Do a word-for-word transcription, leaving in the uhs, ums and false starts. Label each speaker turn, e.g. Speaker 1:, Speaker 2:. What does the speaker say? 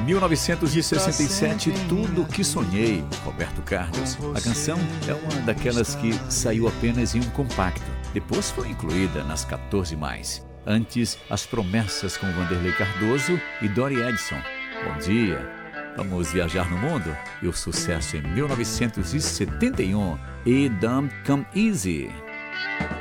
Speaker 1: mil novecentos e sessenta e sete, Tudo Que Sonhei, Roberto Carlos. A canção é uma daquelas que saiu apenas em um compacto. Depois foi incluída nas quatorze mais. Antes, As Promessas com Vanderlei Cardoso e Dori Edson. Bom dia, vamos viajar no mundo? E o sucesso em mil novecentos e setenta e um, It Don't Come Easy.